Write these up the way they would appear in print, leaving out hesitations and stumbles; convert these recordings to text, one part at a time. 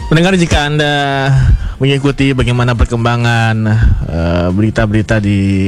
Mendengar, jika Anda mengikuti bagaimana perkembangan berita-berita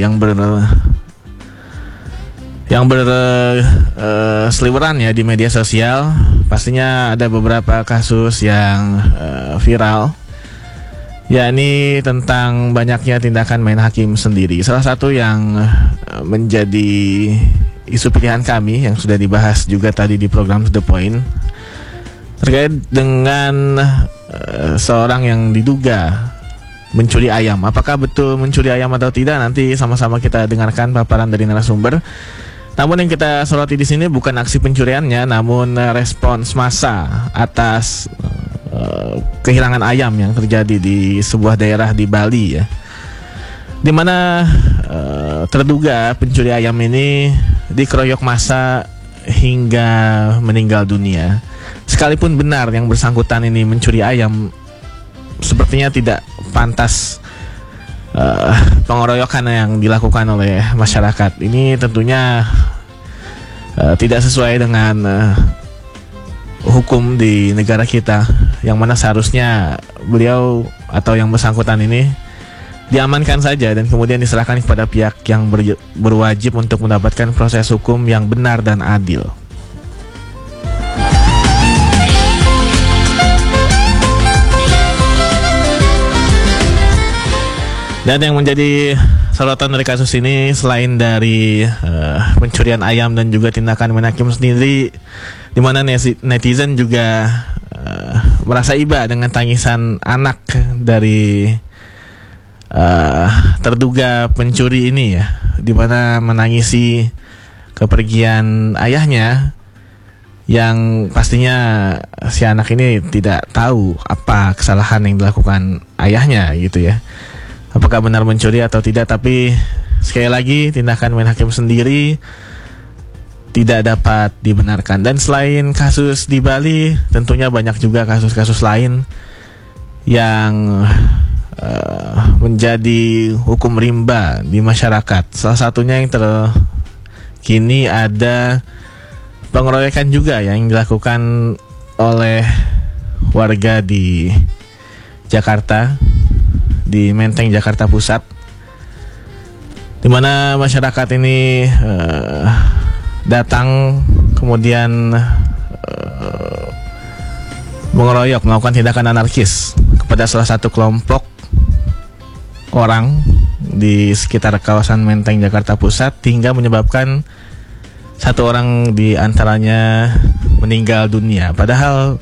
yang berseliweran ya di media sosial, pastinya ada beberapa kasus yang viral, yakni tentang banyaknya tindakan main hakim sendiri. Salah satu yang menjadi isu pilihan kami yang sudah dibahas juga tadi di program To The Point terkait dengan seorang yang diduga mencuri ayam. Apakah betul mencuri ayam atau tidak? Nanti sama-sama kita dengarkan paparan dari narasumber. Namun yang kita soroti di sini bukan aksi pencuriannya, namun respons massa atas kehilangan ayam yang terjadi di sebuah daerah di Bali ya, di mana terduga pencuri ayam ini dikeroyok massa hingga meninggal dunia. Sekalipun benar yang bersangkutan ini mencuri ayam, sepertinya tidak pantas pengeroyokan yang dilakukan oleh masyarakat. Ini tentunya tidak sesuai dengan hukum di negara kita, yang mana seharusnya beliau atau yang bersangkutan ini diamankan saja dan kemudian diserahkan kepada pihak yang berwajib untuk mendapatkan proses hukum yang benar dan adil. Dan yang menjadi sorotan dari kasus ini, selain dari pencurian ayam dan juga tindakan main hakim sendiri, di mana netizen juga merasa iba dengan tangisan anak dari terduga pencuri ini ya, di mana menangisi kepergian ayahnya, yang pastinya si anak ini tidak tahu apa kesalahan yang dilakukan ayahnya gitu ya. Apakah benar mencuri atau tidak, tapi sekali lagi tindakan main hakim sendiri tidak dapat dibenarkan. Dan selain kasus di Bali, tentunya banyak juga kasus-kasus lain yang menjadi hukum rimba di masyarakat. Salah satunya yang terkini ada pengeroyokan juga yang dilakukan oleh warga di Jakarta, di Menteng, Jakarta Pusat, di mana masyarakat ini datang kemudian mengeroyok, melakukan tindakan anarkis kepada salah satu kelompok orang di sekitar kawasan Menteng, Jakarta Pusat, hingga menyebabkan satu orang di antaranya meninggal dunia. Padahal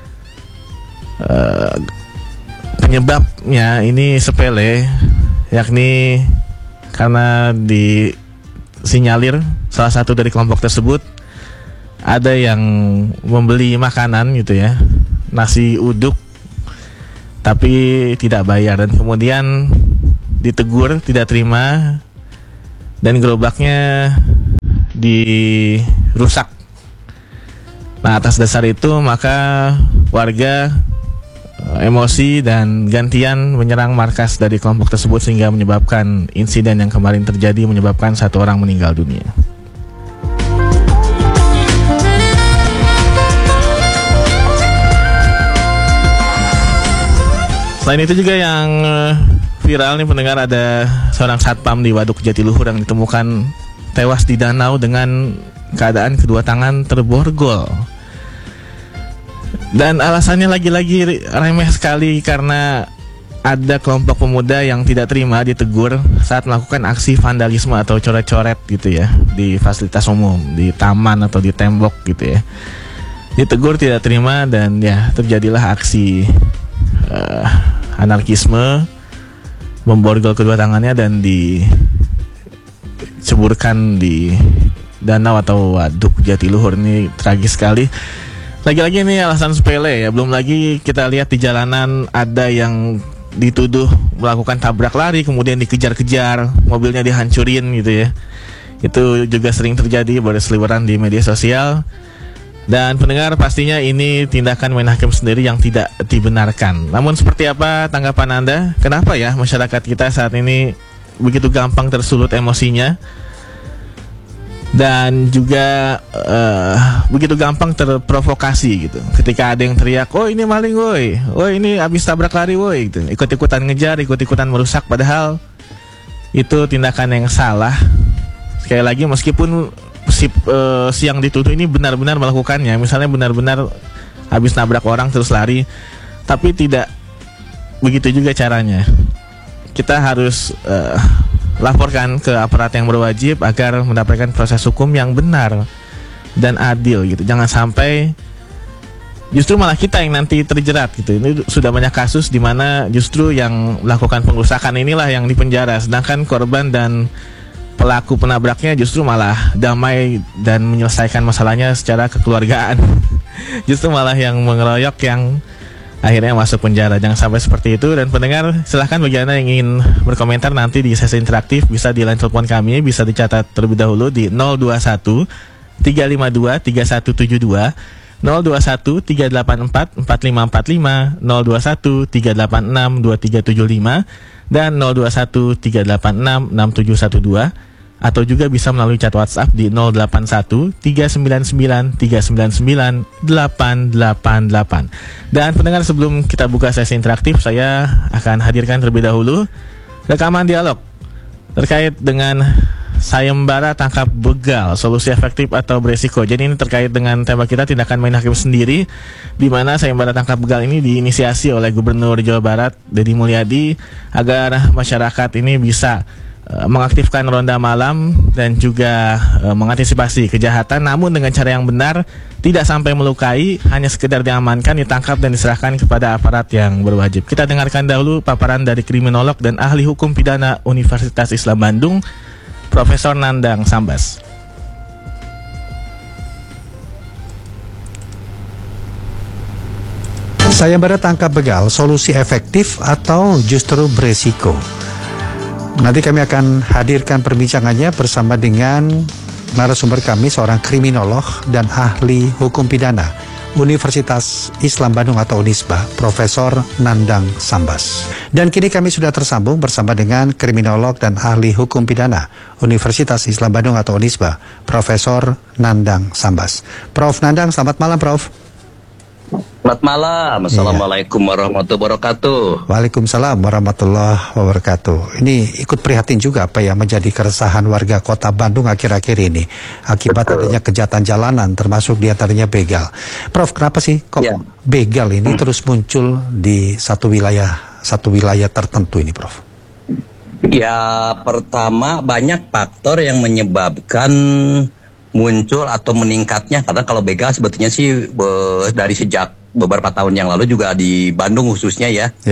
penyebabnya ini sepele, yakni karena disinyalir salah satu dari kelompok tersebut ada yang membeli makanan gitu ya, nasi uduk, tapi tidak bayar, dan kemudian ditegur tidak terima dan gerobaknya dirusak. Nah, atas dasar itu maka warga emosi dan gantian menyerang markas dari kelompok tersebut, sehingga menyebabkan insiden yang kemarin terjadi, menyebabkan satu orang meninggal dunia. Selain itu juga yang viral nih pendengar, ada seorang satpam di Waduk Jatiluhur yang ditemukan tewas di danau dengan keadaan kedua tangan terborgol. Dan alasannya lagi-lagi remeh sekali, karena ada kelompok pemuda yang tidak terima ditegur saat melakukan aksi vandalisme atau coret-coret gitu ya di fasilitas umum, di taman atau di tembok gitu ya. Ditegur tidak terima dan ya terjadilah aksi anarkisme, memborgol kedua tangannya dan diceburkan di danau atau Waduk Jatiluhur. Ini tragis sekali. Lagi-lagi ini alasan sepele ya. Belum lagi kita lihat di jalanan ada yang dituduh melakukan tabrak lari, kemudian dikejar-kejar, mobilnya dihancurin gitu ya. Itu juga sering terjadi, berseliweran di media sosial. Dan pendengar, pastinya ini tindakan main hakim sendiri yang tidak dibenarkan. Namun seperti apa tanggapan Anda? Kenapa ya masyarakat kita saat ini begitu gampang tersulut emosinya? dan juga begitu gampang terprovokasi gitu. Ketika ada yang teriak, oh ini maling woi, oh ini habis tabrak lari woi, gitu. Ikut-ikutan ngejar, ikut-ikutan merusak, padahal itu tindakan yang salah. Sekali lagi, meskipun si yang dituduh ini benar-benar melakukannya, misalnya benar-benar habis nabrak orang terus lari, tapi tidak begitu juga caranya. Kita harus laporkan ke aparat yang berwajib agar mendapatkan proses hukum yang benar dan adil gitu. Jangan sampai justru malah kita yang nanti terjerat gitu. Ini sudah banyak kasus di mana justru yang melakukan pengerusakan inilah yang dipenjara, sedangkan korban dan pelaku penabraknya justru malah damai dan menyelesaikan masalahnya secara kekeluargaan. Justru malah yang mengeroyok yang akhirnya masuk penjara. Jangan sampai seperti itu. Dan pendengar, silahkan bagi Anda yang ingin berkomentar nanti di sesi interaktif, bisa di line telepon kami, bisa dicatat terlebih dahulu di 021 352 3172, 021 384 4545, 021 386 2375, dan 021 386 6712. Atau juga bisa melalui chat WhatsApp di 081 399 399 888. Dan pendengar, sebelum kita buka sesi interaktif, saya akan hadirkan terlebih dahulu rekaman dialog terkait dengan sayembara tangkap begal, solusi efektif atau beresiko. Jadi ini terkait dengan tema kita, tindakan main hakim sendiri, di mana sayembara tangkap begal ini diinisiasi oleh Gubernur Jawa Barat Deddy Mulyadi agar masyarakat ini bisa mengaktifkan ronda malam dan juga mengantisipasi kejahatan, namun dengan cara yang benar, tidak sampai melukai, hanya sekedar diamankan, ditangkap dan diserahkan kepada aparat yang berwajib. Kita dengarkan dahulu paparan dari kriminolog dan ahli hukum pidana Universitas Islam Bandung, Profesor Nandang Sambas. Sayembara tangkap begal, solusi efektif atau justru beresiko? Nanti kami akan hadirkan perbincangannya bersama dengan narasumber kami, seorang kriminolog dan ahli hukum pidana Universitas Islam Bandung atau Unisba, Profesor Nandang Sambas. Dan kini kami sudah tersambung bersama dengan kriminolog dan ahli hukum pidana Universitas Islam Bandung atau Unisba, Profesor Nandang Sambas. Prof. Nandang, selamat malam, Prof. Selamat malam. Assalamualaikum warahmatullahi wabarakatuh. Waalaikumsalam warahmatullahi wabarakatuh. Ini ikut prihatin juga apa yang menjadi keresahan warga kota Bandung akhir-akhir ini akibat adanya kejahatan jalanan, termasuk diantaranya begal. Prof, kenapa sih kok begal ini terus muncul di satu wilayah tertentu ini, Prof? Ya, pertama banyak faktor yang menyebabkan muncul atau meningkatnya, karena kalau begal sebetulnya sih dari sejak beberapa tahun yang lalu juga di Bandung khususnya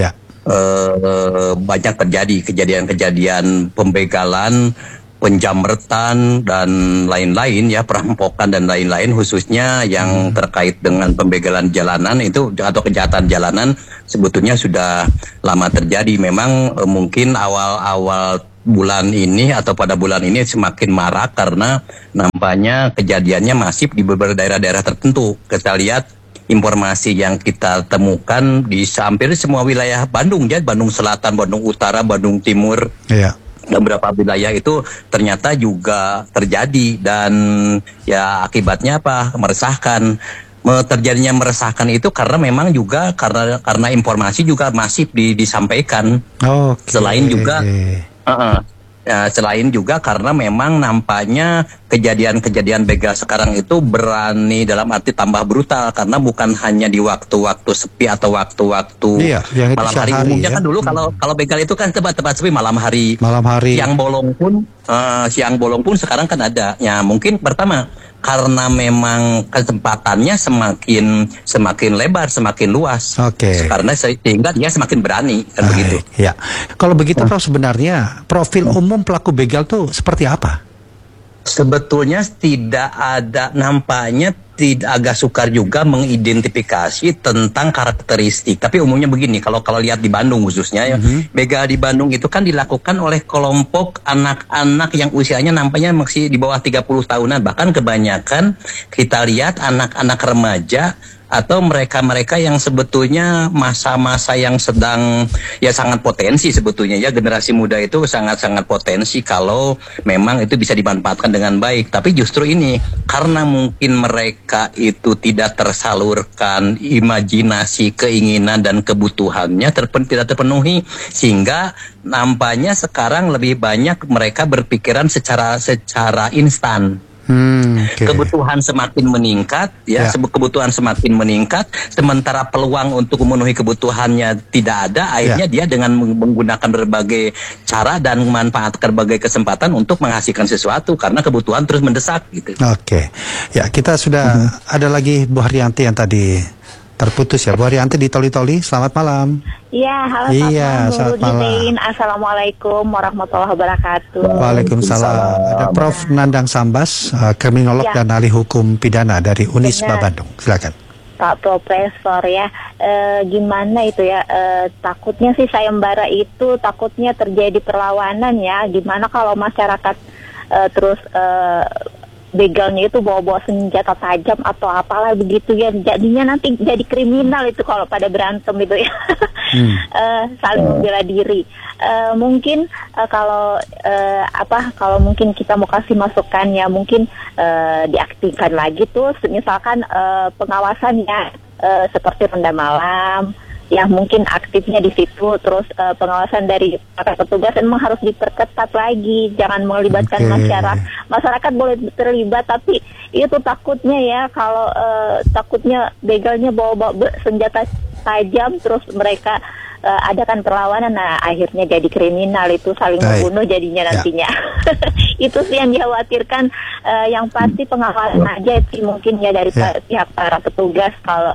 banyak terjadi kejadian-kejadian pembegalan, penjamretan dan lain-lain ya, perampokan dan lain-lain, khususnya yang terkait dengan pembegalan jalanan itu atau kejahatan jalanan sebetulnya sudah lama terjadi. Memang mungkin awal-awal bulan ini atau pada bulan ini semakin marak karena nampaknya kejadiannya masif di beberapa daerah-daerah tertentu. Kita lihat informasi yang kita temukan di hampir semua wilayah Bandung, ya, Bandung Selatan, Bandung Utara, Bandung Timur. Iya. Dan beberapa wilayah itu ternyata juga terjadi, dan ya akibatnya apa? Meresahkan. Terjadinya meresahkan itu karena memang juga karena informasi juga masif disampaikan. Selain juga selain juga karena memang nampaknya kejadian-kejadian begal sekarang itu berani dalam arti tambah brutal, karena bukan hanya di waktu-waktu sepi atau waktu-waktu malam hari. Umumnya kan dulu kalau begal itu kan tempat sepi malam hari. Siang bolong pun sekarang kan ada. Ya mungkin pertama karena memang kesempatannya semakin lebar, semakin luas. Karena sehingga dia semakin berani, kan begitu. Ya. Kalau begitu, Prof, sebenarnya profil umum pelaku begal tuh seperti apa? Sebetulnya nampaknya tidak, agak sukar juga mengidentifikasi tentang karakteristik. Tapi umumnya begini, kalau lihat di Bandung khususnya, begal di Bandung itu kan dilakukan oleh kelompok anak-anak yang usianya nampaknya masih di bawah 30 tahunan. Bahkan kebanyakan kita lihat anak-anak remaja atau mereka-mereka yang sebetulnya masa-masa yang sedang ya sangat potensi sebetulnya ya, generasi muda itu sangat-sangat potensi kalau memang itu bisa dimanfaatkan dengan baik. Tapi justru ini karena mungkin mereka itu tidak tersalurkan imajinasi, keinginan dan kebutuhannya tidak terpenuhi, sehingga nampaknya sekarang lebih banyak mereka berpikiran secara instan. Okay. Kebutuhan semakin meningkat, kebutuhan semakin meningkat, sementara peluang untuk memenuhi kebutuhannya tidak ada. Akhirnya dia dengan menggunakan berbagai cara dan memanfaatkan berbagai kesempatan untuk menghasilkan sesuatu karena kebutuhan terus mendesak. Gitu. Oke, ya kita sudah ada lagi Bu Haryanti yang tadi terputus ya. Bu Haryanti di Toli-Toli, selamat malam. Iya, halo selamat malam. Assalamualaikum warahmatullahi wabarakatuh. Waalaikumsalam. Ada Prof. Nandang Sambas, kriminolog dan ahli hukum pidana dari Unisba Bandung. Silakan. Pak Profesor ya, gimana itu ya, takutnya sih sayembara itu takutnya terjadi perlawanan ya. Gimana kalau masyarakat terus begalnya itu bawa-bawa senjata tajam atau apalah begitu ya, jadinya nanti jadi kriminal itu kalau pada berantem itu ya. Saling membela diri. Mungkin kalau mungkin kita mau kasih masukan ya, mungkin diaktifkan lagi tuh misalkan pengawasannya seperti ronda malam ya, mungkin aktifnya di situ, terus pengawasan dari para petugas memang harus diperketat lagi, jangan melibatkan masyarakat boleh terlibat, tapi itu takutnya ya kalau takutnya begalnya bawa senjata tajam terus mereka adakan perlawanan, nah akhirnya jadi kriminal, itu saling membunuh jadinya nantinya. Itu sih yang dikhawatirkan. Yang pasti pengawasan aja sih mungkin ya dari pihak para petugas, kalau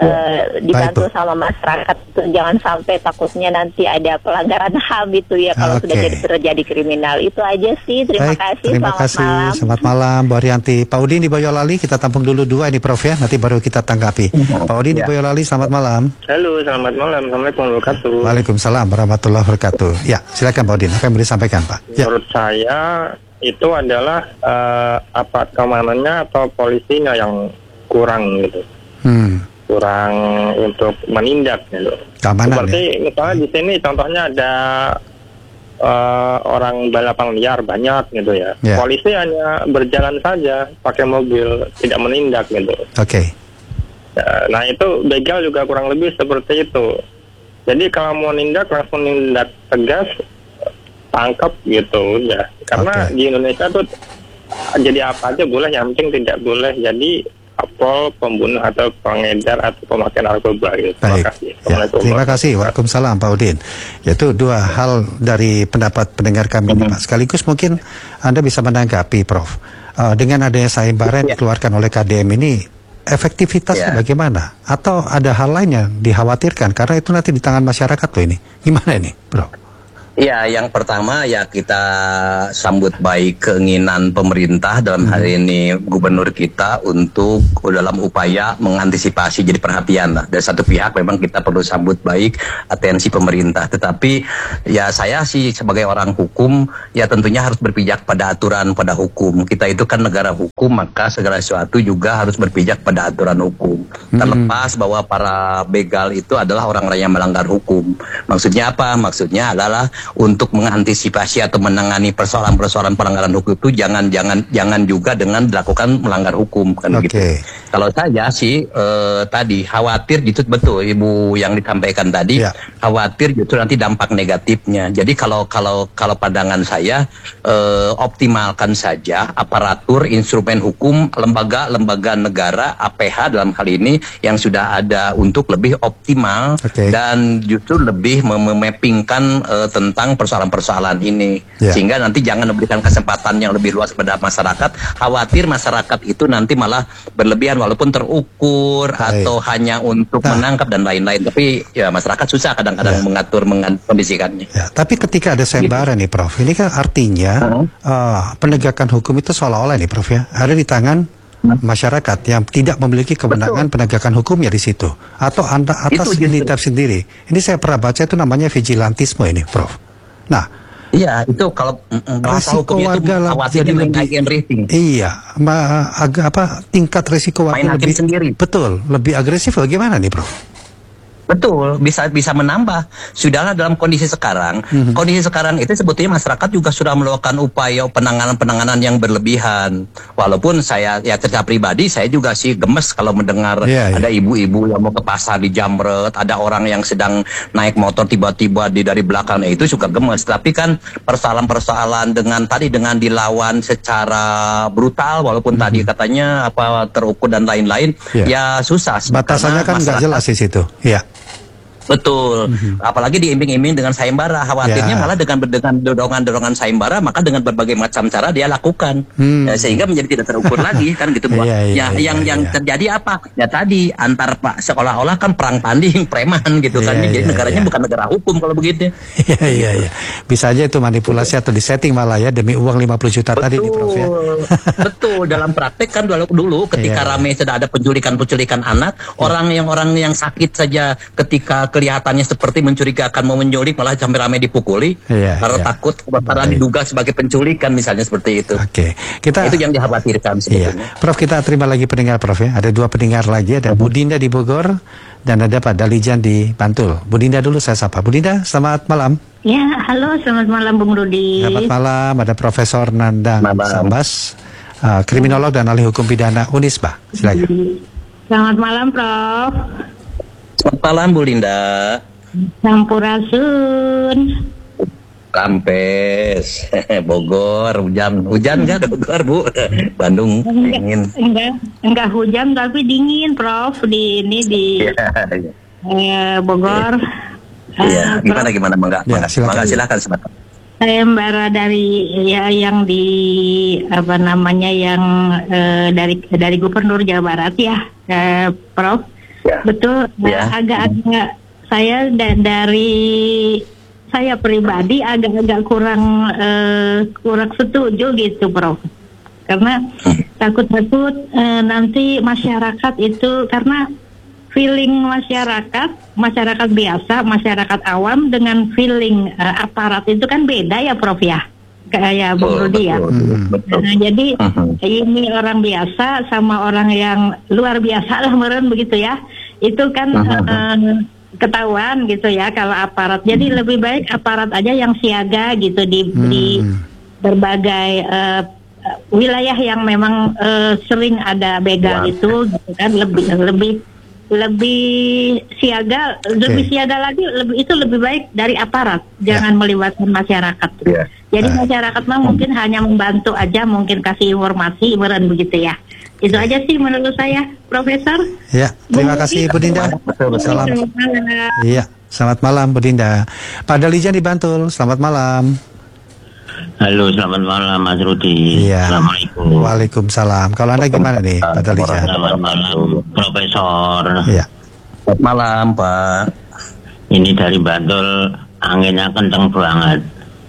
dibantu sama masyarakat itu jangan sampai takutnya nanti ada pelanggaran HAM itu ya kalau sudah terjadi kriminal. Itu aja sih. Terima kasih. Terima kasih. Malam. Selamat malam Bu Haryanti. Pak Udin di Boyolali, kita tampung dulu dua ini Prof ya, nanti baru kita tanggapi. Pak Udin di Boyolali, selamat malam. Halo, selamat malam. Assalamualaikum warahmatullahi wabarakatuh. Waalaikumsalam warahmatullahi wabarakatuh. Ya, silakan Pak Udin. Apa yang boleh disampaikan Pak? Menurut saya itu adalah aparat keamanannya atau polisinya yang kurang gitu. Kurang untuk menindak gitu. Keamanan, seperti misalnya di sini contohnya ada orang balapan liar banyak gitu ya. Polisi hanya berjalan saja pakai mobil, tidak menindak gitu. Nah itu begal juga kurang lebih seperti itu. Jadi kalau mau nindak langsung nindak tegas, tangkap gitu ya. Karena di Indonesia tuh jadi apa aja boleh, yang penting tidak boleh jadi apol, pembunuh atau pengedar atau pemakai narkoba gitu. Terima kasih. Terima kasih. Waalaikumsalam Pak Udin. Yaitu dua hal dari pendapat pendengar kami ini Pak. Sekaligus mungkin Anda bisa menanggapi Prof. Dengan adanya sayembara yang dikeluarkan oleh KDM ini, efektivitasnya bagaimana? Atau ada hal lain yang dikhawatirkan? Karena itu nanti di tangan masyarakat loh ini. Gimana ini Bro? Ya, yang pertama ya kita sambut baik keinginan pemerintah dalam hal ini gubernur kita untuk dalam upaya mengantisipasi, jadi perhatian lah. Dari satu pihak memang kita perlu sambut baik atensi pemerintah. Tetapi ya saya sih sebagai orang hukum ya tentunya harus berpijak pada aturan, pada hukum. Kita itu kan negara hukum, maka segala sesuatu juga harus berpijak pada aturan hukum. Terlepas bahwa para begal itu adalah orang-orang yang melanggar hukum. Maksudnya apa? Maksudnya adalah untuk mengantisipasi atau menangani persoalan-persoalan pelanggaran hukum itu jangan juga dengan dilakukan melanggar hukum kan gitu. Kalau saya sih tadi khawatir gitu, betul Ibu yang disampaikan tadi, khawatir justru nanti dampak negatifnya. Jadi kalau pandangan saya optimalkan saja aparatur, instrumen hukum, lembaga negara, APH dalam hal ini yang sudah ada untuk lebih optimal dan justru lebih memappingkan tentang persoalan-persoalan ini, sehingga nanti jangan memberikan kesempatan yang lebih luas kepada masyarakat. Khawatir masyarakat itu nanti malah berlebihan walaupun terukur atau hanya untuk menangkap dan lain-lain. Tapi ya masyarakat susah kadang-kadang mengatur mengkondisikannya. Tapi ketika ada sayembara nih Prof, ini kan artinya penegakan hukum itu seolah-olah nih Prof ya ada di tangan masyarakat yang tidak memiliki kewenangan penegakan hukumnya di situ, atau atas inisiatif sendiri. Ini saya pernah baca itu namanya vigilantisme ini Prof. Nah, Iya, itu kalau bahasa hukumnya itu khawatirnya main hakim rating. Iya, tingkat risiko waktu main hakim sendiri. Betul, lebih agresif bagaimana nih, Prof? Betul, bisa menambah. Sudahlah dalam kondisi sekarang, kondisi sekarang itu sebetulnya masyarakat juga sudah melakukan upaya penanganan yang berlebihan. Walaupun saya secara pribadi saya juga sih gemes kalau mendengar ada ibu-ibu yang mau ke pasar di Jamret, ada orang yang sedang naik motor tiba-tiba dari belakang, itu juga gemes. Tapi kan persoalan-persoalan dengan dilawan secara brutal, walaupun tadi katanya terukur dan lain-lain, ya susah. Batasannya kan nggak jelas di situ. Iya. Betul, apalagi diimbing-imbing dengan sayembara. Khawatirnya malah dengan dorongan sayembara, maka dengan berbagai macam cara dia lakukan, sehingga menjadi tidak terukur lagi kan gitu. Yang terjadi apa? Ya tadi antar seolah-olah kan perang tanding preman gitu kan. Jadi negaranya bukan negara hukum kalau begitu. Iya. Bisa aja itu manipulasi atau disetting malah ya demi uang 50 juta tadi di Prof ya. Betul, dalam praktek kan dulu ketika ramai sudah ada penculikan anak, orang yang sakit saja ketika kelihatannya seperti mencurigakan mau menculik malah sampai ramai dipukuli karena takut karena diduga sebagai penculikan misalnya seperti itu. Oke. Itu yang dikhawatirkan sebetulnya. Prof, kita terima lagi pendengar Prof ya. Ada 2 pendengar lagi, ada Bu Dinda di Bogor dan ada Pak Dalijan di Bantul. Bu Dinda dulu saya sapa. Bu Dinda, selamat malam. Ya, halo, selamat malam Bung Rudi. Selamat malam, ada Profesor Nandang Sambas, kriminolog dan ahli hukum pidana Unisba. Silakan. Selamat malam, Prof. Selamat malam Bu Linda. Sampurasun. Rampes. Bogor, hujan nggak ada Bogor Bu? Bandung dingin. Enggak hujan tapi dingin, Prof. Di Bogor. Gimana silakan. Sayembara dari yang di dari Gubernur Jawa Barat ya, Prof. Betul, agak-agak saya pribadi agak-agak kurang setuju gitu, Prof. Karena takut-takut nanti masyarakat itu, karena feeling masyarakat biasa, masyarakat awam dengan feeling aparat itu kan beda ya, Prof ya. Kayak Bung Rudi ya. Jadi ini orang biasa sama orang yang luar biasa lah meren begitu ya. Itu kan ketahuan gitu ya kalau aparat. Jadi lebih baik aparat aja yang siaga gitu di berbagai wilayah yang memang sering ada begal itu gitu kan, lebih siaga lagi, itu lebih baik dari aparat, jangan melibatkan masyarakat. Jadi masyarakat mah mungkin hanya membantu aja, mungkin kasih informasi, begitu ya. Itu aja sih menurut saya, Profesor. Ya, terima kasih Bu Dinda. Selamat malam Bu Dinda. Pak Dalijan di Bantul, selamat malam. Halo, selamat malam Mas Rudi. Assalamualaikum. Waalaikumsalam. Kalau Anda gimana nih, Pak Dalijan? Selamat malam, Profesor. Selamat malam, Pak. Ini dari Bantul, anginnya kenceng banget.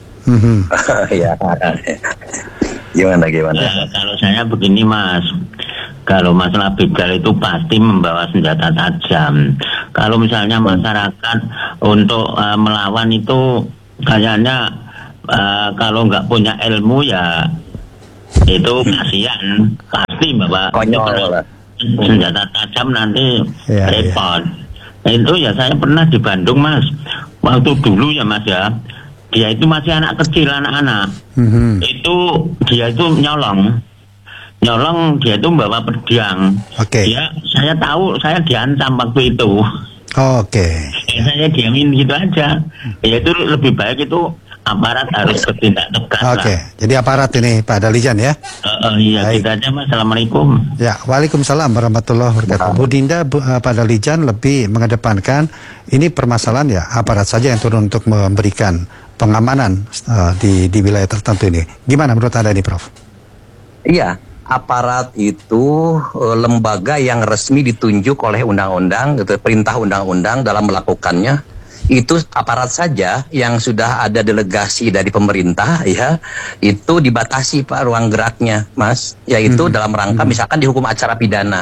Gimana? Kalau saya begini, Mas. Kalau masalah begal itu pasti membawa senjata tajam. Kalau misalnya masyarakat untuk melawan itu kayaknya kalau nggak punya ilmu ya itu kasihan, pasti bawa senjata tajam nanti repot. Itu ya saya pernah di Bandung, Mas. Waktu dulu ya, Mas ya. Dia itu masih anak kecil, anak-anak. Itu dia itu nyolong, dia itu membawa pedang. Saya tahu, saya diancam waktu itu. Saya diamin gitu aja. Ya itu lebih baik itu aparat harus bertindak tegas. Jadi aparat ini Pak Dalijan ya. Iya, kita aja, Mas. Assalamualaikum. Ya, waalaikumsalam warahmatullahi wabarakatuh. Bu Dinda, Pak Dalijan lebih mengedepankan ini permasalahan ya aparat saja yang turun untuk memberikan pengamanan di wilayah tertentu ini. Gimana menurut Anda ini, Prof? Iya, aparat itu lembaga yang resmi ditunjuk oleh undang-undang, gitu, perintah undang-undang dalam melakukannya. Itu aparat saja yang sudah ada delegasi dari pemerintah, ya, itu dibatasi Pak ruang geraknya, Mas, yaitu dalam rangka misalkan dihukum acara pidana.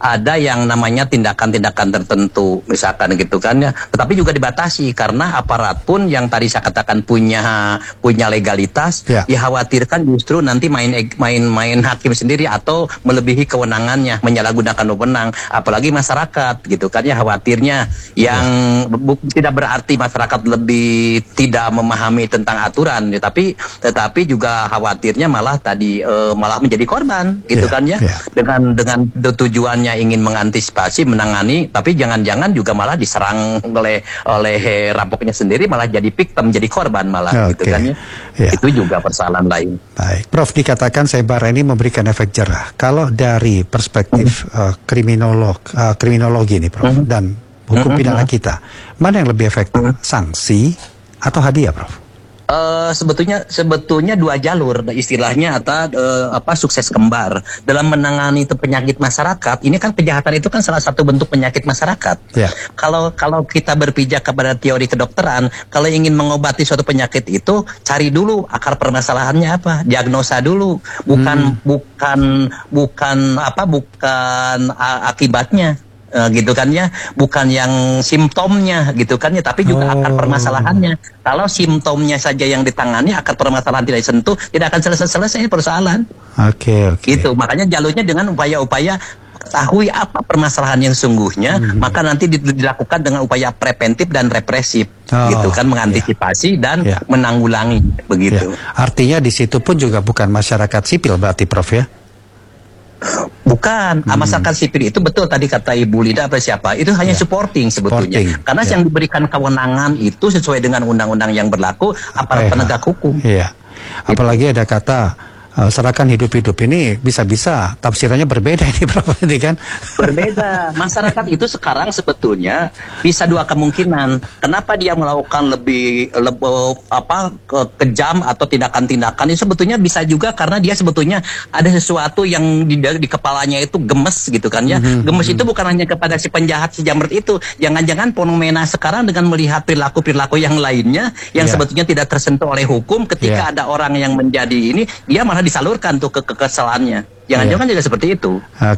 ada yang namanya tindakan-tindakan tertentu, misalkan gitu kan ya. Tetapi juga dibatasi karena aparat pun yang tadi saya katakan punya legalitas, dikhawatirkan justru nanti main hakim sendiri atau melebihi kewenangannya, menyalahgunakan wewenang, apalagi masyarakat gitu kan ya, khawatirnya yang tidak berarti masyarakat lebih tidak memahami tentang aturan, tetapi juga khawatirnya malah menjadi korban gitu kan ya, dengan tujuannya ingin mengantisipasi, menangani, tapi jangan-jangan juga malah diserang oleh rampoknya sendiri, malah jadi victim, jadi korban malah gitu kan ya. Itu juga persoalan lain. Baik, Prof, dikatakan sayembara ini memberikan efek jerah. Kalau dari perspektif kriminologi nih, Prof, dan hukum pidana kita, mana yang lebih efektif, sanksi atau hadiah, Prof? Sebetulnya dua jalur istilahnya, atau sukses kembar dalam menangani itu penyakit masyarakat. Ini kan kejahatan itu kan salah satu bentuk penyakit masyarakat. Kalau kita berpijak kepada teori kedokteran, kalau ingin mengobati suatu penyakit itu cari dulu akar permasalahannya apa, diagnosa dulu, bukan akibatnya. Gitu kan ya, bukan yang simptomnya gitu kan ya, tapi juga akar permasalahannya. Kalau simptomnya saja yang ditangani, akar permasalahan tidak disentuh, tidak akan selesai persoalan. Gitu, makanya jalurnya dengan upaya-upaya ketahui apa permasalahan yang sungguhnya, maka nanti dilakukan dengan upaya preventif dan represif, gitu kan, mengantisipasi dan menanggulangi begitu. Artinya di situ pun juga bukan masyarakat sipil berarti, Prof, ya? Bukan, masyarakat sipil itu betul tadi kata Ibu Lida apa siapa, itu hanya supporting sebetulnya. Karena yang diberikan kewenangan itu sesuai dengan undang-undang yang berlaku, aparat penegak hukum. Apalagi ada kata serahkan hidup-hidup, ini bisa-bisa tafsirannya berbeda ini, Prof, ini kan? Berbeda. Masyarakat itu sekarang sebetulnya bisa dua kemungkinan. Kenapa dia melakukan lebih kejam atau tindakan-tindakan itu sebetulnya bisa juga karena dia sebetulnya ada sesuatu yang di kepalanya itu gemes gitu kan ya. Gemes itu bukan hanya kepada si penjahat, si jamret itu. Jangan-jangan fenomena sekarang dengan melihat perilaku-perilaku yang lainnya yang sebetulnya tidak tersentuh oleh hukum, ketika ada orang yang menjadi ini, dia malah disalurkan tuh kekesalannya. Jangan-jangan juga seperti itu.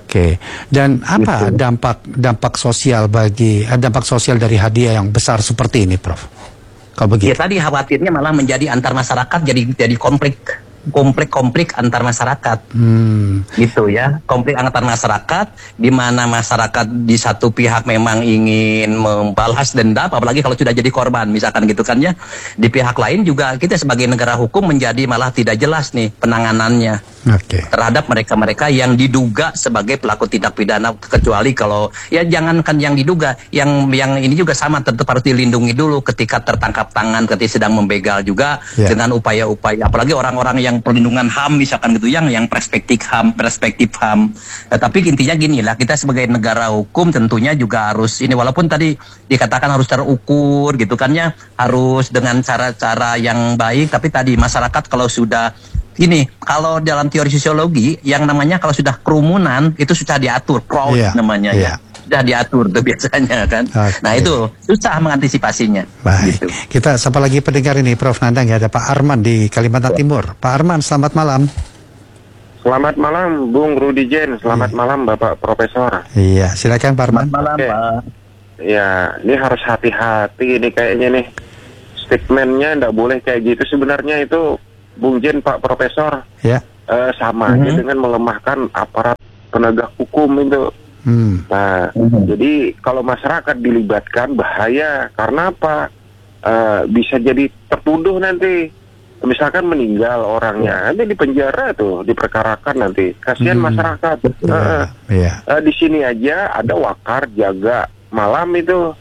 Dan apa dampak sosial dari hadiah yang besar seperti ini, Prof? Kalau begitu. Ya tadi khawatirnya malah menjadi antar masyarakat, jadi konflik antar masyarakat. Gitu ya, konflik antar masyarakat, di mana masyarakat di satu pihak memang ingin membalas dendam, apalagi kalau sudah jadi korban misalkan gitu kan ya. Di pihak lain juga kita sebagai negara hukum menjadi malah tidak jelas nih penanganannya terhadap mereka-mereka yang diduga sebagai pelaku tindak pidana, kecuali kalau ya jangankan yang diduga, yang ini juga sama, tetap harus dilindungi dulu ketika tertangkap tangan, ketika sedang membegal juga dengan upaya-upaya, apalagi orang-orang yang perlindungan HAM misalkan gitu, yang perspektif HAM. Tapi intinya gini lah, kita sebagai negara hukum tentunya juga harus ini, walaupun tadi dikatakan harus terukur gitu kan ya, harus dengan cara-cara yang baik, tapi tadi masyarakat kalau sudah ini, kalau dalam teori sosiologi yang namanya kalau sudah kerumunan itu sudah diatur, crowd namanya ya. Sudah diatur tuh biasanya kan. Nah itu susah mengantisipasinya. Baik. Gitu. Kita sapa lagi pendengar ini, Prof Nandang, ya, ada Pak Arman di Kalimantan Timur. Pak Arman, selamat malam. Selamat malam Bung Rudi Jen, selamat malam Bapak Profesor. Iya, silakan Pak Arman. Selamat malam Pak. Ya, ini harus hati-hati ini kayaknya nih. Statementnya nggak boleh kayak gitu. Sebenarnya itu Bung Jen, Pak Profesor, sama aja dengan melemahkan aparat penegak hukum itu. Nah, jadi kalau masyarakat dilibatkan bahaya, karena apa? Bisa jadi tertuduh nanti, misalkan meninggal orangnya, nanti di penjara tuh, diperkarakan nanti, kasihan masyarakat. Di sini aja ada wakar jaga malam itu,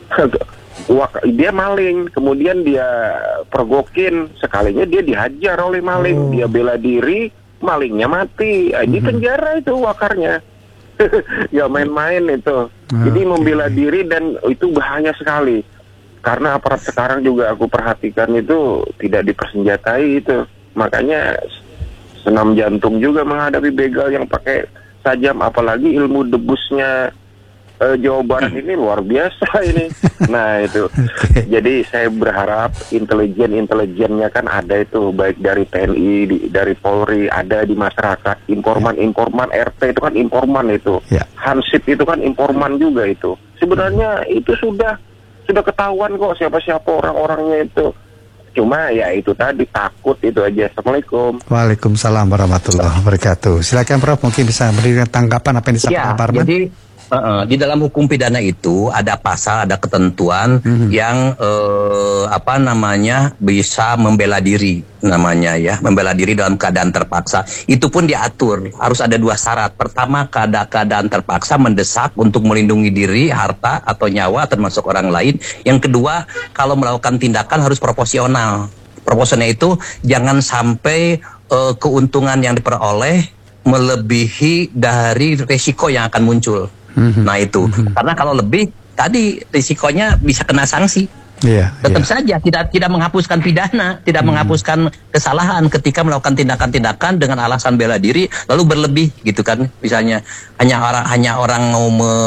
dia maling, kemudian dia pergokin, sekalinya dia dihajar oleh maling, dia bela diri, malingnya mati, di penjara itu wakarnya. Ya main-main itu. Jadi membela diri, dan itu bahaya sekali. Karena aparat sekarang juga aku perhatikan itu tidak dipersenjatai itu. Makanya senam jantung juga menghadapi begal yang pakai tajam, apalagi ilmu debusnya Jawa Barat ini luar biasa ini. Nah itu, jadi saya berharap intelijennya kan ada itu, baik dari TNI, dari Polri, ada di masyarakat, informan RT itu kan informan itu, Hansip itu kan informan juga itu. Sebenarnya itu sudah ketahuan kok siapa orang-orangnya itu. Cuma ya itu tadi, takut itu aja. Assalamualaikum. Waalaikumsalam warahmatullahi wabarakatuh. Silakan Prof, mungkin bisa memberikan tanggapan apa yang disampaikan Pak Arman. Jadi di dalam hukum pidana itu ada pasal, ada ketentuan yang bisa membela diri namanya ya, membela diri dalam keadaan terpaksa. Itu pun diatur, harus ada 2 syarat. Pertama, keadaan terpaksa mendesak untuk melindungi diri, harta atau nyawa termasuk orang lain. Yang kedua, kalau melakukan tindakan harus proporsional. Proporsional itu jangan sampai keuntungan yang diperoleh melebihi dari risiko yang akan muncul. Nah itu, karena kalau lebih tadi risikonya bisa kena sanksi. Tetap saja tidak menghapuskan pidana, tidak menghapuskan kesalahan ketika melakukan tindakan-tindakan dengan alasan bela diri lalu berlebih gitu kan. Misalnya hanya orang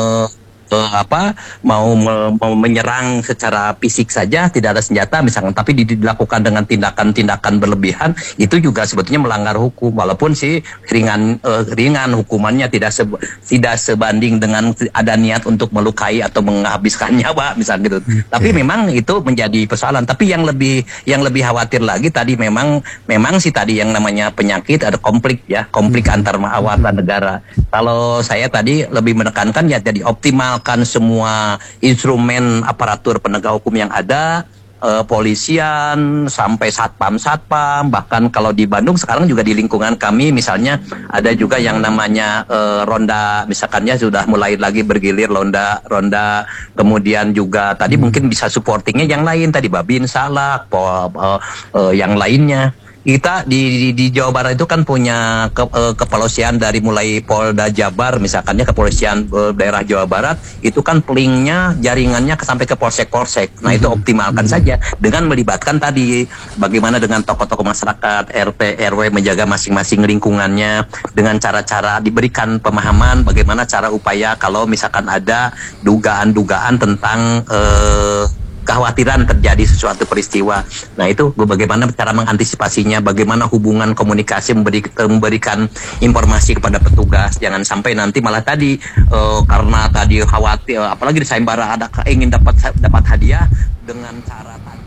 mau menyerang secara fisik saja, tidak ada senjata misalkan, tapi dilakukan dengan tindakan-tindakan berlebihan, itu juga sebetulnya melanggar hukum, walaupun ringan hukumannya tidak sebanding dengan ada niat untuk melukai atau menghabiskan nyawa misalnya gitu. Tapi memang itu menjadi persoalan. Tapi yang lebih khawatir lagi tadi memang sih tadi yang namanya penyakit ada konflik antar antar negara. Kalau saya tadi lebih menekankan ya jadi optimal semua instrumen aparatur penegak hukum yang ada, polisian sampai satpam, bahkan kalau di Bandung sekarang juga di lingkungan kami misalnya ada juga yang namanya ronda, misalkannya sudah mulai lagi bergilir ronda, kemudian juga tadi mungkin bisa supportingnya yang lain tadi Babin Salak, yang lainnya. Kita di Jawa Barat itu kan punya kepolisian dari mulai Polda Jabar misalkannya, kepolisian daerah Jawa Barat itu kan linknya jaringannya sampai ke polsek. Nah itu optimalkan saja dengan melibatkan tadi bagaimana dengan tokoh-tokoh masyarakat, RT, RW menjaga masing-masing lingkungannya dengan cara-cara diberikan pemahaman bagaimana cara upaya kalau misalkan ada dugaan-dugaan tentang kekhawatiran terjadi sesuatu peristiwa. Nah itu bagaimana cara mengantisipasinya, bagaimana hubungan komunikasi memberikan informasi kepada petugas. Jangan sampai nanti malah tadi karena tadi khawatir, apalagi di sayembara ada ingin dapat hadiah dengan cara tadi.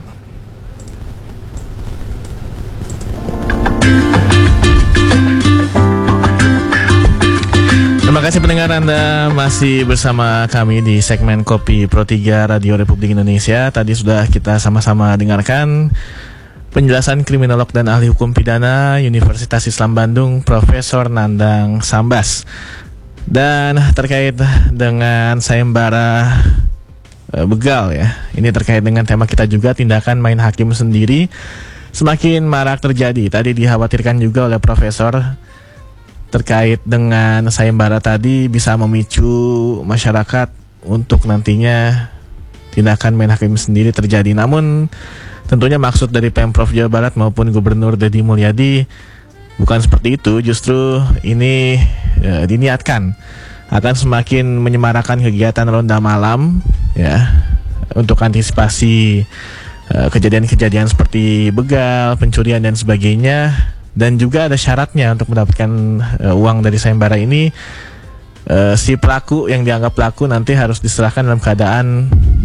Terima kasih pendengar, Anda masih bersama kami di segmen Kopi Pro 3 Radio Republik Indonesia. Tadi sudah kita sama-sama dengarkan penjelasan kriminolog dan ahli hukum pidana Universitas Islam Bandung, Profesor Nandang Sambas. Dan terkait dengan sayembara begal ya, ini terkait dengan tema kita juga, tindakan main hakim sendiri semakin marak terjadi. Tadi dikhawatirkan juga oleh Profesor terkait dengan sayembara tadi bisa memicu masyarakat untuk nantinya tindakan main hakim sendiri terjadi. Namun tentunya maksud dari Pemprov Jawa Barat maupun Gubernur Deddy Mulyadi bukan seperti itu. Justru ini diniatkan akan semakin menyemarakan kegiatan ronda malam ya, untuk antisipasi kejadian-kejadian seperti begal, pencurian dan sebagainya. Dan juga ada syaratnya untuk mendapatkan uang dari sayembara ini, si pelaku yang dianggap pelaku nanti harus diserahkan dalam keadaan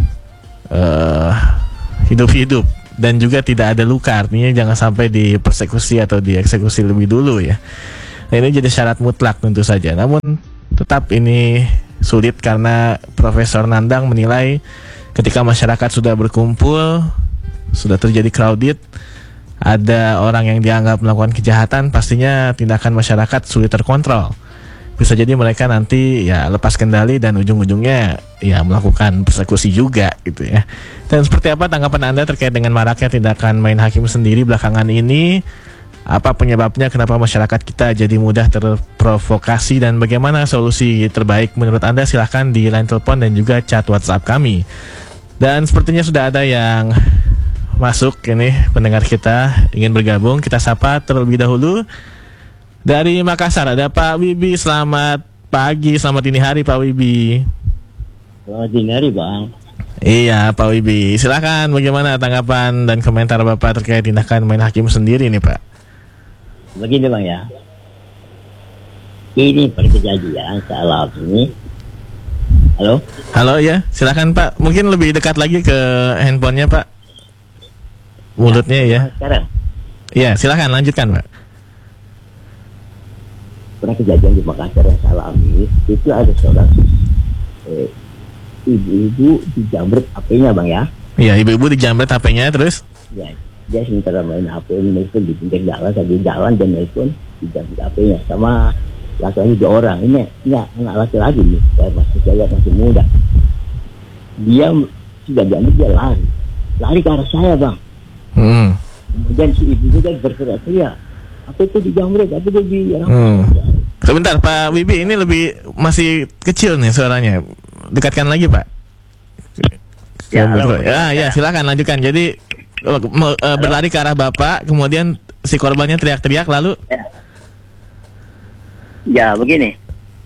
hidup-hidup dan juga tidak ada luka, artinya jangan sampai dipersekusi atau dieksekusi lebih dulu ya. Nah, ini jadi syarat mutlak tentu saja. Namun tetap ini sulit karena Profesor Nandang menilai ketika masyarakat sudah berkumpul, sudah terjadi crowded, ada orang yang dianggap melakukan kejahatan, pastinya tindakan masyarakat sulit terkontrol. Bisa jadi mereka nanti ya lepas kendali dan ujung-ujungnya ya melakukan persekusi juga gitu ya. Dan seperti apa tanggapan Anda terkait dengan maraknya tindakan main hakim sendiri belakangan ini? Apa penyebabnya, kenapa masyarakat kita jadi mudah terprovokasi, dan bagaimana solusi terbaik menurut Anda? Silahkan di line telepon dan juga chat WhatsApp kami. Dan sepertinya sudah ada yang masuk ini, pendengar kita ingin bergabung. Kita sapa terlebih dahulu dari Makassar ada Pak Wibi. Selamat pagi, selamat dini hari Pak Wibi. Selamat dini hari, Bang. Iya, Pak Wibi. Silakan, bagaimana tanggapan dan komentar Bapak terkait tindakan main hakim sendiri nih, Pak? Begini, Bang ya. Ini kejadian salah ini. Halo? Halo ya, silakan Pak. Mungkin lebih dekat lagi ke handphonenya Pak. Mulutnya ya. Sekarang? Ya, silakan lanjutkan Pak. Pernah kejadian di Makassar yang saya alami, itu ada seorang ibu-ibu dijamret HP-nya, Bang ya. Iya, ibu-ibu dijamret HP-nya terus? Ya, dia sementara main HP, nelfon di pinggir jalan, sambil jalan dan nelfon dijamret HP-nya sama laki-laki 2 orang. Ini anak laki-laki nih, saya masih muda. Dia sudah diambil, dia lari ke arah saya, Bang. Kemudian si ibu juga berteriak-teriak, apa itu dijamret, apa itu Sebentar Pak Wibi, ini masih kecil nih suaranya. Dekatkan lagi Pak. Ya, silakan lanjutkan. Jadi berlari ke arah Bapak, kemudian si korbannya teriak-teriak lalu. Ya begini.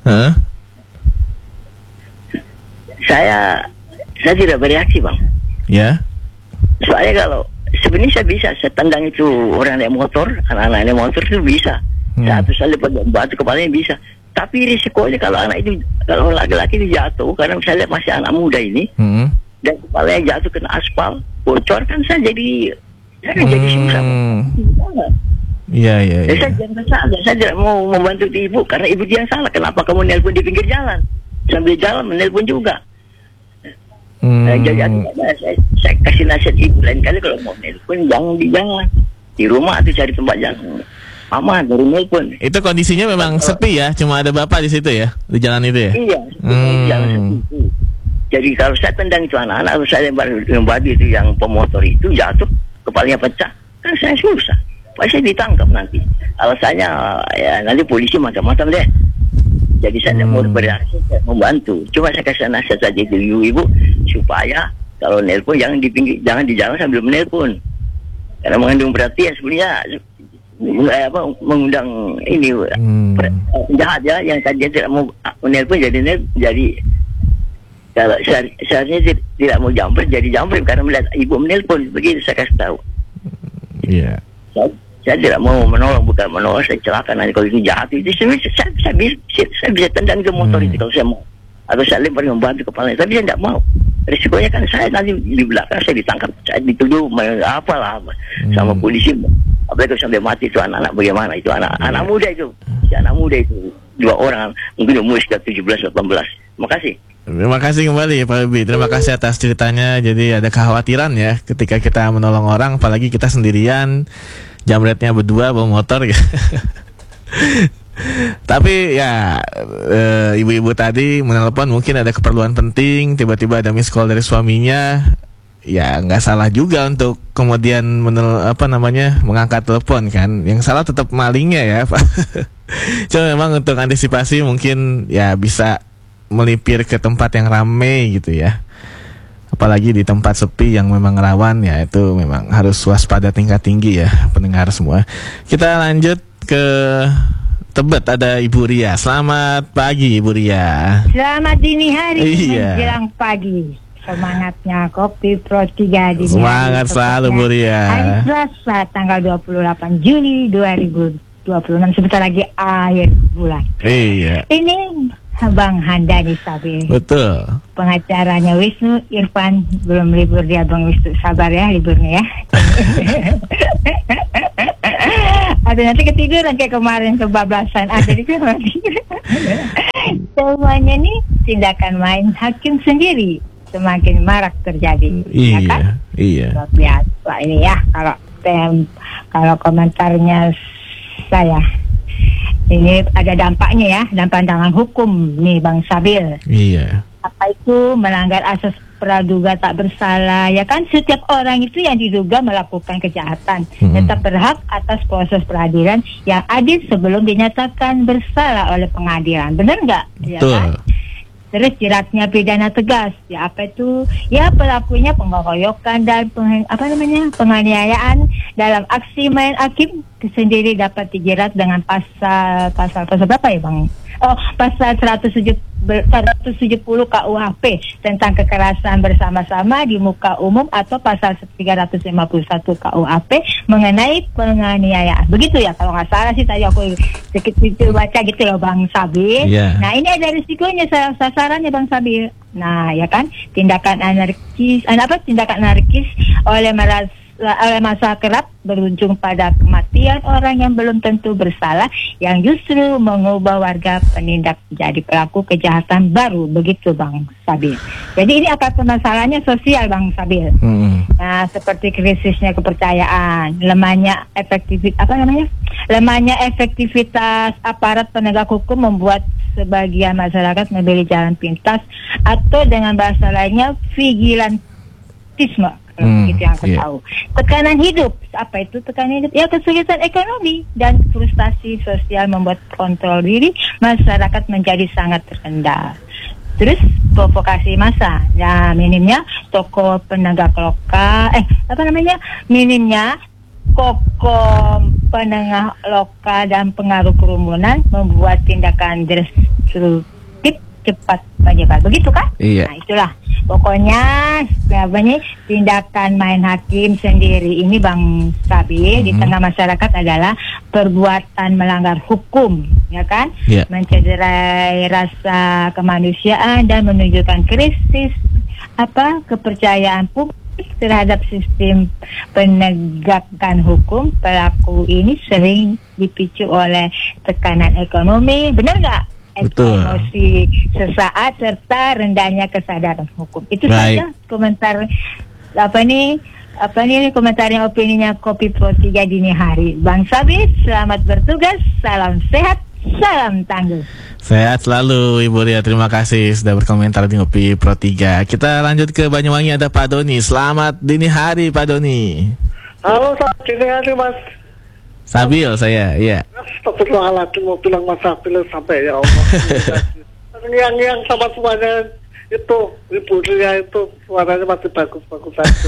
Saya tidak bereaksi, Bang. Ya. Soalnya kalau sebenarnya saya tendang itu orang naik motor, anak-anak naik motor itu bisa. Satu saya batu kepalanya bisa. Tapi risikonya kalau anak itu, kalau laki-laki itu jatuh, karena saya lihat masih anak muda ini, dan kepalanya jatuh kena aspal, bocor kan saya jadi susah. Iya. Saya tidak mau membantu ibu karena ibu dia yang salah. Kenapa kamu nelpon di pinggir jalan? Sambil jalan menelpon juga. Jadi saya kasih nasihat ibu, lain kali kalau mau nelpon jangan di rumah atau cari tempat yang aman baru nelpon. Itu kondisinya memang sepi ya, cuma ada Bapak di situ ya, di jalan itu ya. Iya, di jalan sepi. Jadi kalau saya tendang itu anak-anak, kalau saya lempar itu yang pemotor itu jatuh, kepalanya pecah, kan saya susah. Pasti saya ditangkap nanti. Alasannya ya nanti polisi macam-macam deh. Jadi saya tidak mau bereaksi, saya membantu. Cuma saya kasih nasihat saja ke ibu supaya kalau nelpon jangan di jalan sambil menelpon. Karena mengandung perhatian sebenarnya mengundang ini penjahat ya, yang tadi tidak mau menelpon jadi kalau seharusnya tidak mau jambret jadi jambret karena melihat ibu menelpon. Begitu saya kasih tahu. Iya. Saya tidak mau menolong, bukan menolong, saya celaka nanti kalau itu jatuh itu saya bisa tendang ke motor itu kalau saya mau, atau saya lempar membantu kepalanya, tapi saya tidak mau. Risikonya kan saya nanti di belakang saya ditangkap, saya dituduh apalah sama polisi. Apalagi kalau sampai mati itu anak-anak bagaimana, itu anak muda itu, si anak muda itu 2 orang mungkin umur sekitar 17-18. Makasih. Terima kasih kembali Pak Wibi. Terima kasih atas ceritanya. Jadi ada kekhawatiran ya ketika kita menolong orang, apalagi kita sendirian, jamretnya berdua bawa motor ya. Tapi ya ibu-ibu tadi menelpon mungkin ada keperluan penting, tiba-tiba ada miss call dari suaminya. Ya nggak salah juga untuk kemudian mengangkat telepon kan. Yang salah tetap malingnya ya Pak. Cuma memang untuk antisipasi mungkin ya bisa melipir ke tempat yang ramai gitu ya. Apalagi di tempat sepi yang memang rawan ya, itu memang harus waspada tingkat tinggi ya pendengar semua. Kita lanjut ke Tebet, ada Ibu Ria. Selamat pagi Ibu Ria. Selamat dini hari Menjelang menjelang pagi. Semangatnya Kopi Pro 3 dini semangat hari, selalu Bu Ria. Hari Selasa tanggal 28 Juli 2026, sebentar lagi akhir bulan. Iya. Ini Bang Handani Sabi. Betul. Pengacaranya Wisnu Irfan belum libur dia, Bang Wisnu, sabar ya liburnya ya. Aduh nanti ketiduran kayak kemarin kebablasan. Jadi semuanya nih tindakan main hakim sendiri semakin marak terjadi. Iya. Ya kan? Iya. Biasa ini ya kalau komentarnya saya. Ini ada dampaknya ya, dan pandangan hukum nih Bang Sabil. Iya. Apa itu melanggar asas praduga tak bersalah? Ya kan setiap orang itu yang diduga melakukan kejahatan tetap berhak atas proses peradilan yang adil sebelum dinyatakan bersalah oleh pengadilan. Benar nggak? Ya kan? Terus jeratnya pidana tegas. Ya apa itu? Ya pelakunya pengeroyokan dan penganiayaan dalam aksi main hakim sendiri dapat dijerat dengan pasal berapa ya Bang pasal 170 KUHP tentang kekerasan bersama-sama di muka umum atau pasal 351 KUHP mengenai penganiayaan. Begitu ya kalau nggak salah sih, tadi aku sedikit baca gitu loh Bang Sabil. Nah ini ada risikonya, sasarannya Bang Sabil. Nah ya kan, tindakan anarkis oleh masa kerap berujung pada kematian orang yang belum tentu bersalah, yang justru mengubah warga penindak menjadi pelaku kejahatan baru. Begitu Bang Sabil. Jadi ini akar permasalahannya sosial Bang Sabil. Nah seperti krisisnya kepercayaan, lemahnya efektivitas aparat penegak hukum membuat sebagian masyarakat memilih jalan pintas atau dengan bahasa lainnya vigilantisme. Gitu yang aku tahu. Tekanan hidup, apa itu tekanan hidup? Ya kesulitan ekonomi dan frustasi sosial membuat kontrol diri masyarakat menjadi sangat rendah. Terus provokasi massa, ya minimnya toko penegak lokal, minimnya kokoh penengah lokal dan pengaruh kerumunan membuat tindakan destruktif cepat menyebar. Begitu kan? Iya. Nah itulah. Pokoknya tindakan main hakim sendiri ini Bang Sabil di tengah masyarakat adalah perbuatan melanggar hukum, ya kan? Mencederai rasa kemanusiaan dan menunjukkan krisis kepercayaan publik terhadap sistem penegakan hukum. Pelaku ini sering dipicu oleh tekanan ekonomi, benar nggak? Emosi sesaat serta rendahnya kesadaran hukum. Itu saja komentar komentarnya opininya Kopi Pro 3 dini hari. Bang Sabil, selamat bertugas, salam sehat, salam tangguh. Sehat selalu Ibu Ria, terima kasih sudah berkomentar di Kopi Pro 3. Kita lanjut ke Banyuwangi, ada Pak Doni. Selamat dini hari Pak Doni. Halo, selamat dini hari Mas Sabil saya, iya. Astagfirullahaladzim, mau bilang Mas Sabil sampai ya Allah. yang sama semuanya itu, Ibu Ria itu suaranya masih bagus-bagus aja.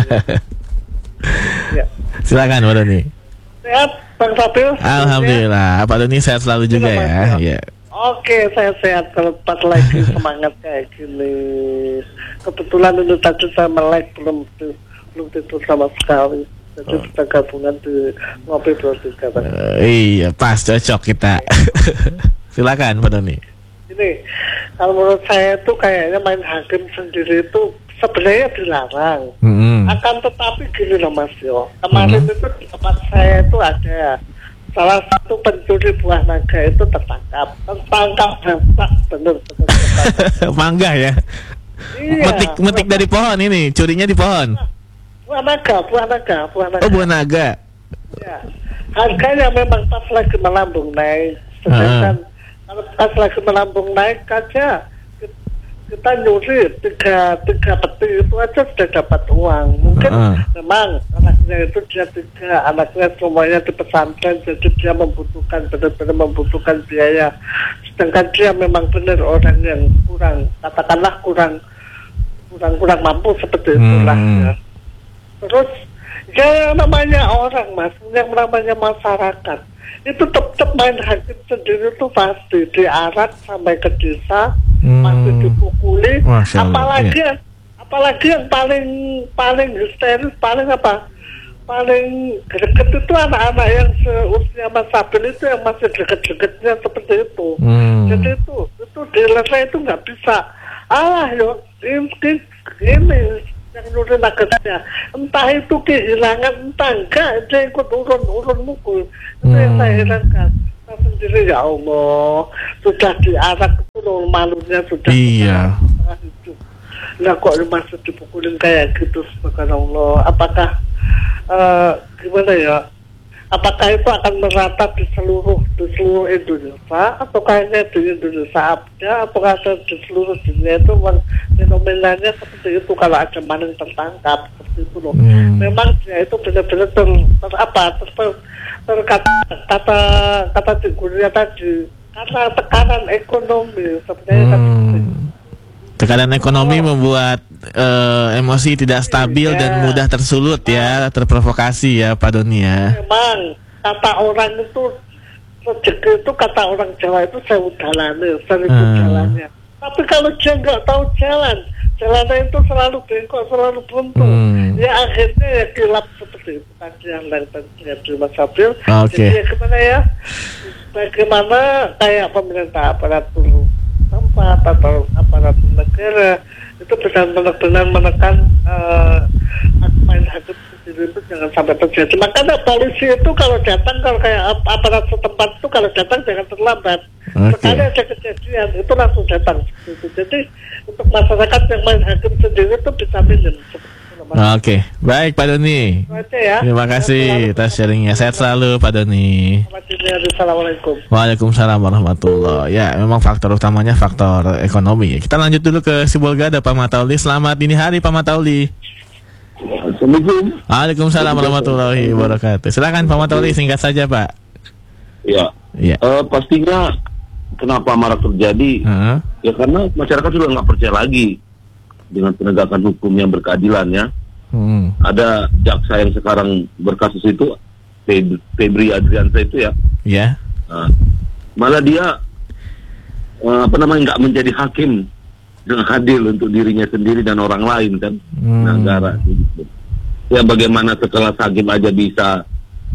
Ya. Silakan Pak Doni. Sehat, Bang Sabil? Alhamdulillah, Pak Doni sehat selalu juga ya. Ya. Oke, saya sehat. Kalau pas lagi semangat kayak gini. Kebetulan itu tadi saya melek belum tidur sama sekali. Jadi kita gabungan di Ngopi Pro 3. Iya, pas cocok kita. Silakan Pak Doni. Ini, kalau menurut saya itu kayaknya main hakim sendiri itu sebenarnya dilarang. Akan tetapi gini loh Mas Yo. Kemarin itu di tempat saya itu ada salah satu pencuri buah naga itu tertangkap bener. Mangga ya. Iya. Metik dari pohon ini, curinya di pohon. Buah naga. Oh, buah naga. Ya. Harganya memang pas lagi melambung naik. Sedangkan kalau pas lagi melambung naik aja kita nyuri tiga peti itu aja sudah dapat uang. Mungkin memang anaknya itu dia 3, anaknya semuanya di pesantren, jadi dia benar-benar membutuhkan biaya. Sedangkan dia memang benar orang yang kurang mampu seperti itulah ya. Terus ya namanya orang Mas, yang namanya masyarakat itu tetap main hakim sendiri tuh pasti diarak sampai ke desa, masih dipukuli, apalagi yang paling histeris, paling greget itu anak-anak yang seusia Mas Sabil itu yang masih deket-deketnya seperti itu. Jadi itu dilesai itu nggak bisa. Ini yang nyuri nagasnya, entah itu kehilangan, entah enggak, dia ikut urun mukul. Itu yang saya herankan. Saya sendiri ya Allah, sudah diarak itu loh, malunya sudah setengah hidup. Nah kok masih dipukulin kayak gitu, subhanallah. Apakah gimana ya? Apakah itu akan merata di seluruh Indonesia, atau kayaknya di Indonesia aja, apakah di seluruh dunia itu fenomenanya seperti itu kalau ada maling tertangkap seperti itu loh. Memang dia itu benar-benar kata figurnya tadi karena tekanan ekonomi sebenarnya. Tekanan ekonomi membuat emosi tidak stabil dan mudah tersulut ya, terprovokasi ya Pak Doni ya. Memang kata orang itu rezeki itu kata orang Jawa itu sewu dalane, seribu jalannya. Tapi kalau dia nggak tahu jalannya itu selalu bengkok, selalu buntu. Ya akhirnya ya kilap seperti itu tadi yang terjadi Mas Sabil. Jadi ya gimana ya? Bagaimana kayak pemerintah aparatur tempat atau aparatur negara itu benar-benar menekan main hakim sendiri itu jangan sampai terjadi. Makanya polisi itu kalau datang, kalau kayak aparat setempat itu kalau datang jangan terlambat. Sekali ada kejadian itu langsung datang. Jadi untuk masyarakat yang main hakim sendiri itu bisa minim. Oke, baik Pak Doni. Terima kasih atas sharingnya. Sehat selalu Pak Doni. Assalamualaikum. Waalaikumsalam warahmatullahi. Ya, memang faktor utamanya faktor ekonomi. Kita lanjut dulu ke Sibolga, ada Pak Matauli. Selamat dini hari Pak Matauli. Assalamualaikum. Waalaikumsalam warahmatullahi wabarakatuh. Silakan Pak Matauli, singkat saja Pak. Ya. Pastinya kenapa marak terjadi? Ya karena masyarakat sudah nggak percaya lagi dengan penegakan hukum yang berkeadilan ya. Ada jaksa yang sekarang berkasus itu Febri Adriansa itu ya. Ya. Malah dia nggak menjadi hakim dengan adil untuk dirinya sendiri dan orang lain kan, negara. Gitu. Ya bagaimana sekelas hakim aja bisa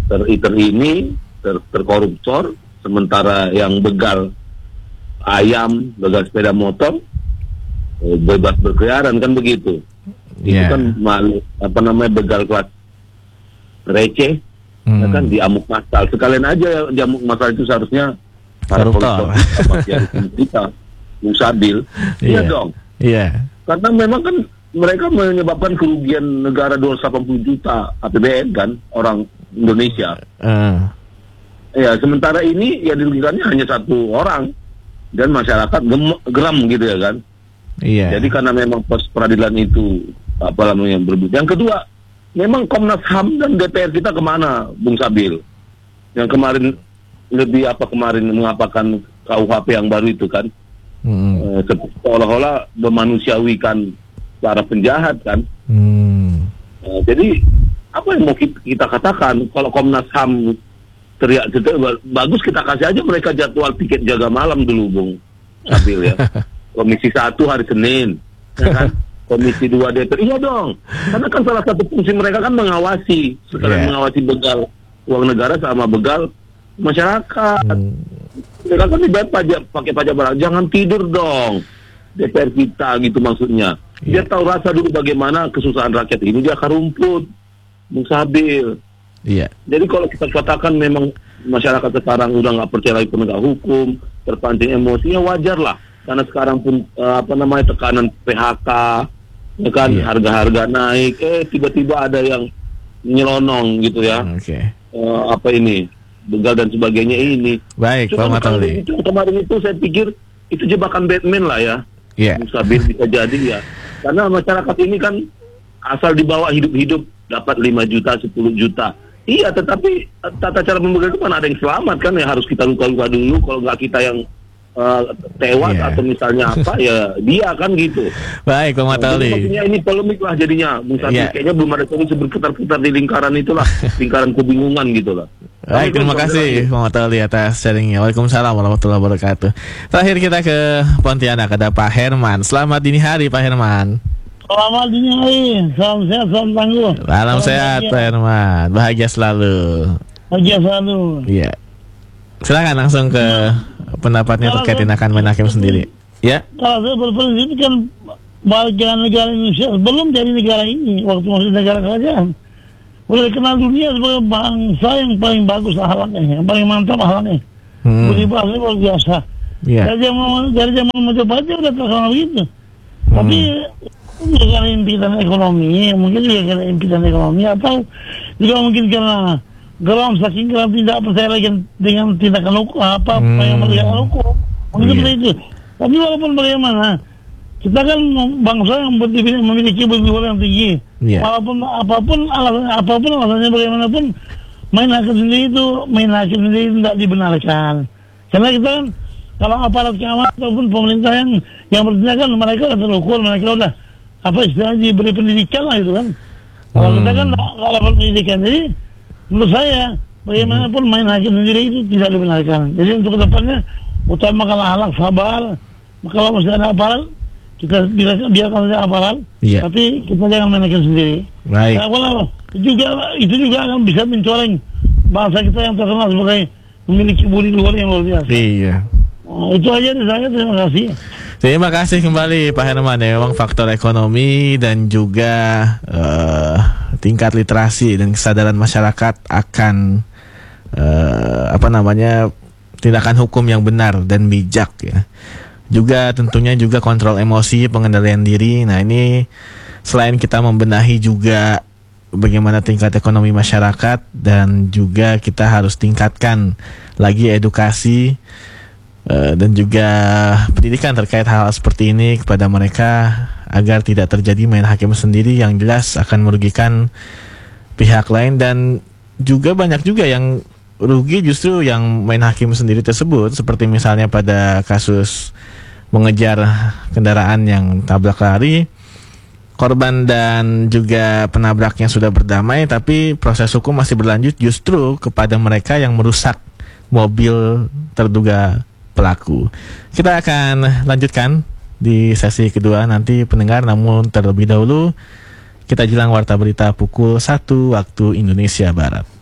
terkoruptor, sementara yang begal ayam, begal sepeda motor bebas berkeliaran kan begitu. Itu kan begal kelas receh, ya kan diamuk massal. Sekalian aja diamuk massal itu seharusnya koruptor. Kita Musabil, iya dong. Iya. Karena memang kan mereka menyebabkan kerugian negara 280 juta APBN kan orang Indonesia. Ya sementara ini yang dirugikannya hanya satu orang dan masyarakat geram gitu ya kan. Iya. Jadi karena memang peradilan itu berbeda. Yang kedua, memang Komnas HAM dan DPR kita kemana, Bung Sabil? Yang kemarin mengapakan KUHP yang baru itu kan, seolah-olah memanusiawikan para penjahat kan. Jadi apa yang mau kita katakan? Kalau Komnas HAM teriak bagus, kita kasih aja mereka jadwal tiket jaga malam dulu, Bung Sabil ya. Komisi 1 hari Senin, ya kan? Komisi 2 DPR, iya dong. Karena kan salah satu fungsi mereka kan mengawasi, mengawasi begal uang negara sama begal masyarakat. Mereka kan dibayar pakai pajak barang. Jangan tidur dong DPR kita gitu maksudnya. Dia tahu rasa dulu bagaimana kesusahan rakyat ini, dia akar rumput, Bung Sabil. Iya. Jadi kalau kita katakan memang masyarakat sekarang udah nggak percaya lagi penegak hukum, terpancing emosinya, wajar lah. Karena sekarang pun tekanan PHK, ya kan, harga-harga naik, tiba-tiba ada yang nyelonong gitu ya. Begal dan sebagainya ini. Baik, Pak Matauli. Kemarin itu saya pikir itu jebakan Batman lah ya. Musabir bisa jadi ya. Karena masyarakat ini kan asal dibawa hidup-hidup dapat 5 juta, 10 juta. Iya, tetapi tata cara membegal itu kan ada yang selamat kan, ya harus kita luka-luka dulu. Kalau nggak kita yang tewas atau misalnya apa ya dia kan gitu. Baik, Pak Matauli. Maksudnya ini polemik lah jadinya, Bung Sabil. Kayaknya belum ada solusi berputar-putar di lingkaran itulah, lingkaran kebingungan gitulah. Baik, terima kasih Pak Matauli atas sharingnya. Waalaikumsalam warahmatullahi wabarakatuh. Terakhir kita ke Pontianak, ada Pak Herman. Selamat dini hari Pak Herman. Selamat dini hari, salam sehat, salam tangguh. Salam sehat Pak Herman, bahagia selalu. Bahagia selalu. Iya. Silakan langsung ke pendapatnya terkait tindakan main hakim sendiri. Ya. Kalau saya berprinsip kan warga negara Indonesia belum jadi negara ini waktu masih negara kerajaan. Udah dikenal dunia sebagai bangsa yang paling bagus akhlaknya, yang paling mantap akhlaknya. Budi bahasa luar biasa. Dari zaman Majapahit udah terkenal begitu. Tapi karena impitan ekonomi, mungkin juga karena impitan ekonomi atau juga mungkin karena geram saking geram tidak percaya lagi dengan tindakan hukum yang menegakkan hukum. Mungkin seperti itu. Tapi walaupun bagaimana, kita kan bangsa yang memiliki berdua yang tinggi. Walaupun apapun alasannya bagaimanapun, main hakim sendiri itu tidak dibenarkan. Karena kita kan kalau aparat keamanan ataupun pemerintah yang bertindak kan mereka sudah terukur, mereka sudah istilahnya diberi pendidikan lah gitu kan. Kalau kita kan nggak dapat pendidikan, jadi menurut saya bagaimanapun main hakim sendiri itu tidak dibenarkan. Jadi untuk kedepannya utamakan akhlak, sabar. Kalau masih ada aparat, kita biarkan saja aparat, tapi kita jangan main hakim sendiri. Baik. Nah, itu juga akan bisa mencoreng bangsa kita yang terkenal sebagai memiliki budi luhur yang luar biasa. Iya. Itu aja dari saya, terima kasih. Terima kasih kembali Pak Herman. Ya, memang faktor ekonomi dan juga tingkat literasi dan kesadaran masyarakat akan tindakan hukum yang benar dan bijak ya. Juga tentunya juga kontrol emosi, pengendalian diri. Nah, ini selain kita membenahi juga bagaimana tingkat ekonomi masyarakat, dan juga kita harus tingkatkan lagi edukasi dan juga pendidikan terkait hal seperti ini kepada mereka agar tidak terjadi main hakim sendiri yang jelas akan merugikan pihak lain, dan juga banyak juga yang rugi justru yang main hakim sendiri tersebut, seperti misalnya pada kasus mengejar kendaraan yang tabrak lari, korban dan juga penabraknya sudah berdamai, tapi proses hukum masih berlanjut justru kepada mereka yang merusak mobil terduga pelaku. Kita akan lanjutkan di sesi kedua nanti pendengar, namun terlebih dahulu kita jelang warta berita pukul 1 waktu Indonesia Barat.